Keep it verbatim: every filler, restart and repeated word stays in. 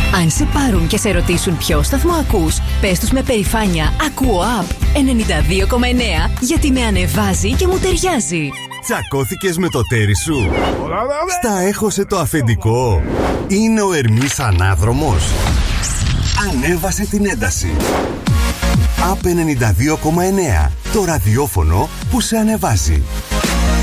Αν σε πάρουν και σε ρωτήσουν ποιο σταθμό ακούς, πες τους με περηφάνεια «Ακούω App ενενήντα δύο κόμμα εννέα» γιατί με ανεβάζει και μου ταιριάζει. Τσακώθηκες με το τέρι σου? Στα έχωσε το αφεντικό? Είναι ο Ερμής ανάδρομος? Ανέβασε την ένταση. App ενενήντα δύο κόμμα εννέα. Το ραδιόφωνο που σε ανεβάζει.